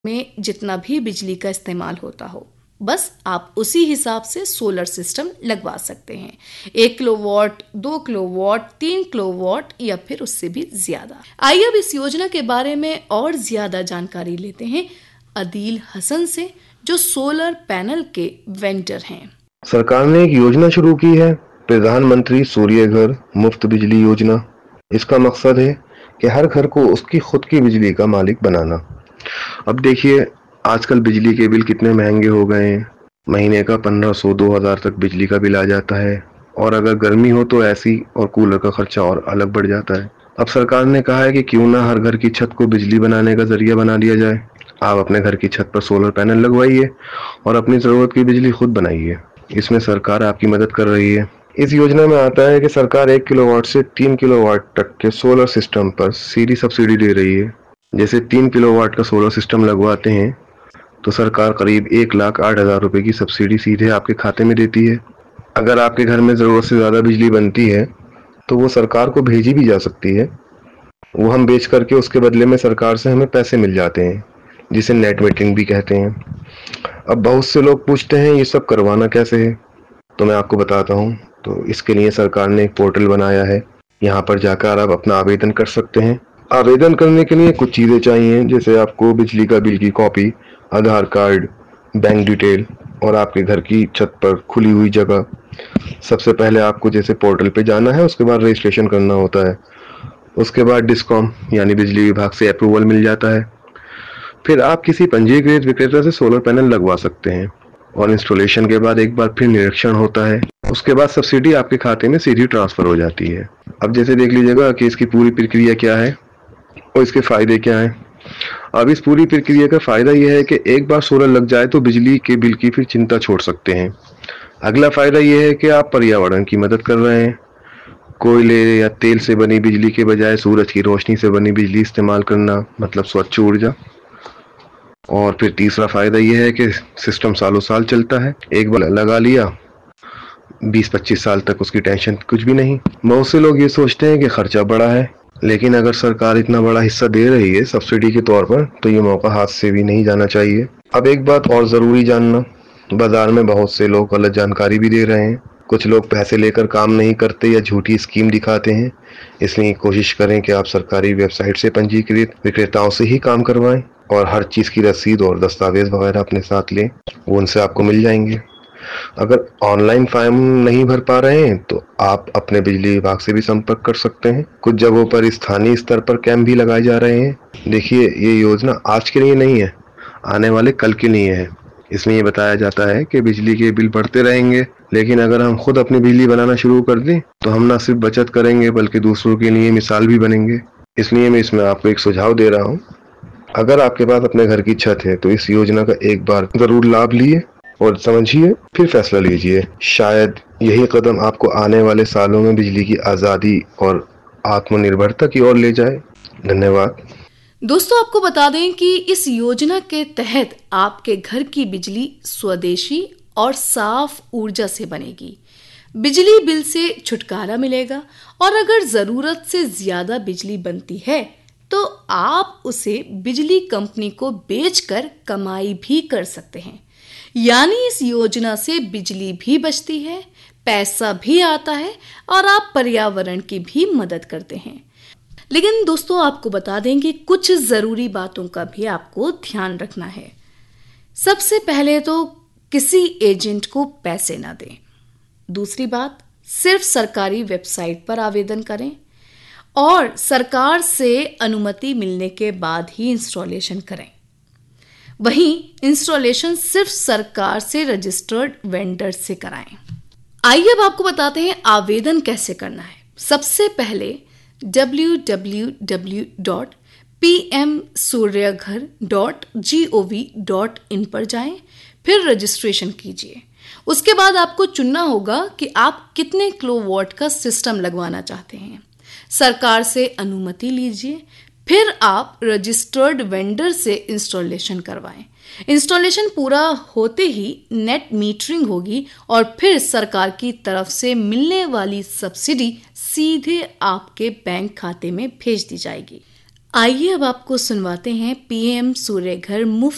में जितना भी बिजली का इस्तेमाल होता हो, बस आप उसी हिसाब से सोलर सिस्टम लगवा सकते हैं। 1 किलोवाट, 2 किलोवाट, 3 किलोवाट या फिर उससे भी ज्यादा। आइए अब इस योजना के बारे में और ज्यादा जानकारी लेते हैं अदील हसन से, जो सोलर पैनल के वेंडर हैं। सरकार ने एक योजना शुरू की है, प्रधानमंत्री सूर्य घर मुफ्त बिजली योजना। इसका मकसद है कि हर घर को उसकी खुद की बिजली का मालिक बनाना। अब देखिए, आजकल बिजली के बिल कितने महंगे हो गए हैं। महीने का 1500-2000 तक बिजली का बिल आ जाता है, और अगर गर्मी हो तो एसी और कूलर का खर्चा और अलग बढ़ जाता है। अब सरकार ने कहा है कि क्यों ना हर घर की छत को बिजली बनाने का जरिया बना दिया जाए। आप अपने घर की छत पर सोलर पैनल लगवाइए और अपनी जरूरत की बिजली खुद बनाइए। इसमें सरकार आपकी मदद कर रही है। इस योजना में आता है कि सरकार 1 किलोवाट से 3 किलोवाट तक के सोलर सिस्टम पर सीधी सब्सिडी दे रही है। जैसे 3 किलोवाट का सोलर सिस्टम लगवाते हैं तो सरकार करीब 1,08,000 रुपए की सब्सिडी सीधे आपके खाते में देती है। अगर आपके घर में ज़रूरत से ज़्यादा बिजली बनती है तो वो सरकार को भेजी भी जा सकती है। वो हम बेच करके उसके बदले में सरकार से हमें पैसे मिल जाते हैं, जिसे नेट मीटरिंग भी कहते हैं। अब बहुत से लोग पूछते हैं ये सब करवाना कैसे है, तो मैं आपको बताता हूँ। तो इसके लिए सरकार ने एक पोर्टल बनाया है। यहाँ पर जाकर आप अपना आवेदन कर सकते हैं। आवेदन करने के लिए कुछ चीज़ें चाहिए, जैसे आपको बिजली का बिल की कॉपी, आधार कार्ड, बैंक डिटेल और आपके घर की छत पर खुली हुई जगह। सबसे पहले आपको जैसे पोर्टल पे जाना है, उसके बाद रजिस्ट्रेशन करना होता है। उसके बाद डिस्कॉम यानी बिजली विभाग से अप्रूवल मिल जाता है। फिर आप किसी पंजीकृत विक्रेता से सोलर पैनल लगवा सकते हैं, और इंस्टॉलेशन के बाद एक बार फिर निरीक्षण होता है। उसके बाद सब्सिडी आपके खाते में सीधी ट्रांसफर हो जाती है। अब जैसे देख लीजिएगा कि इसकी पूरी प्रक्रिया क्या है और इसके फायदे क्या हैं। अब इस पूरी प्रक्रिया का फायदा यह है कि एक बार सोलर लग जाए तो बिजली के बिल की फिर चिंता छोड़ सकते हैं। अगला फायदा यह है कि आप पर्यावरण की मदद कर रहे हैं। कोयले या तेल से बनी बिजली के बजाय सूरज की रोशनी से बनी बिजली इस्तेमाल करना, मतलब स्वच्छ ऊर्जा। और फिर तीसरा फायदा यह है कि सिस्टम सालों साल चलता है। एक बार लगा लिया, 20-25 साल तक उसकी टेंशन कुछ भी नहीं। बहुत से लोग ये सोचते हैं कि खर्चा बड़ा है, लेकिन अगर सरकार इतना बड़ा हिस्सा दे रही है सब्सिडी के तौर पर, तो ये मौका हाथ से भी नहीं जाना चाहिए। अब एक बात और ज़रूरी जानना, बाजार में बहुत से लोग गलत जानकारी भी दे रहे हैं। कुछ लोग पैसे लेकर काम नहीं करते या झूठी स्कीम दिखाते हैं। इसलिए कोशिश करें कि आप सरकारी वेबसाइट से पंजीकृत विक्रेताओं से ही काम करवाएं, और हर चीज़ की रसीद और दस्तावेज वगैरह अपने साथ लें, वो उनसे आपको मिल जाएंगे। अगर ऑनलाइन फॉर्म नहीं भर पा रहे हैं तो आप अपने बिजली विभाग से भी संपर्क कर सकते हैं। कुछ जगहों पर स्थानीय स्तर पर कैंप भी लगाए जा रहे हैं। देखिए, ये योजना आज के लिए नहीं है, आने वाले कल के लिए है। इसमें ये बताया जाता है कि बिजली के बिल बढ़ते रहेंगे, लेकिन अगर हम खुद अपनी बिजली बनाना शुरू कर दें तो हम न सिर्फ बचत करेंगे बल्कि दूसरों के लिए मिसाल भी बनेंगे। इसलिए मैं इसमें आपको एक सुझाव दे रहा हूँ। अगर आपके पास अपने घर की छत है तो इस योजना का एक बार जरूर लाभ लिए और समझिए, फिर फैसला लीजिए। शायद यही कदम आपको आने वाले सालों में बिजली की आज़ादी और आत्मनिर्भरता की ओर ले जाए। धन्यवाद। दोस्तों, आपको बता दें कि इस योजना के तहत आपके घर की बिजली स्वदेशी और साफ ऊर्जा से बनेगी। बिजली बिल से छुटकारा मिलेगा, और अगर जरूरत से ज्यादा बिजली बनती है तो आप उसे बिजली कंपनी को बेचकर कमाई भी कर सकते हैं। यानी इस योजना से बिजली भी बचती है, पैसा भी आता है, और आप पर्यावरण की भी मदद करते हैं। लेकिन दोस्तों, आपको बता दें कि कुछ जरूरी बातों का भी आपको ध्यान रखना है। सबसे पहले तो किसी एजेंट को पैसे ना दें। दूसरी बात, सिर्फ सरकारी वेबसाइट पर आवेदन करें, और सरकार से अनुमति मिलने के बाद ही इंस्टॉलेशन करें। वहीं इंस्टॉलेशन सिर्फ सरकार से रजिस्टर्ड वेंडर से कराएं। आइए अब आपको बताते हैं आवेदन कैसे करना है। सबसे पहले www.pmsuryaghar.gov.in पर जाएं, फिर रजिस्ट्रेशन कीजिए। उसके बाद आपको चुनना होगा कि आप कितने किलोवाट का सिस्टम लगवाना चाहते हैं। सरकार से अनुमति लीजिए, फिर आप रजिस्टर्ड वेंडर से इंस्टॉलेशन करवाएं। इंस्टॉलेशन पूरा होते ही नेट मीटरिंग होगी, और फिर सरकार की तरफ से मिलने वाली सब्सिडी सीधे आपके बैंक खाते में भेज दी जाएगी। आइए अब आपको सुनवाते हैं पीएम सूर्य घर मुफ्त